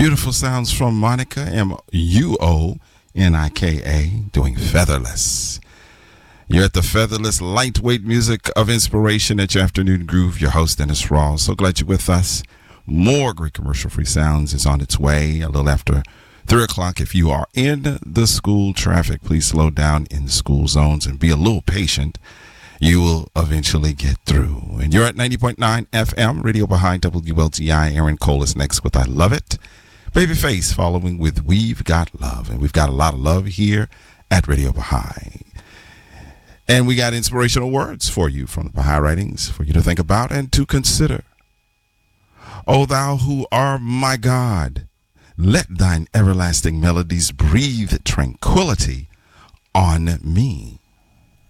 Beautiful sounds from Monica, Muonika, doing Featherless. You're at the Featherless Lightweight Music of Inspiration at your Afternoon Groove. Your host, Dennis Rawls. So glad you're with us. More great commercial-free sounds is on its way a little after 3 o'clock. If you are in the school traffic, please slow down in the school zones and be a little patient. You will eventually get through. And you're at 90.9 FM, Radio Baha'i, WLTI. Aaron Cole is next with I Love It. Babyface following with We've Got Love. And we've got a lot of love here at Radio Baha'i. And we got inspirational words for you from the Baha'i writings for you to think about and to consider. O thou who art my God, let thine everlasting melodies breathe tranquility on me.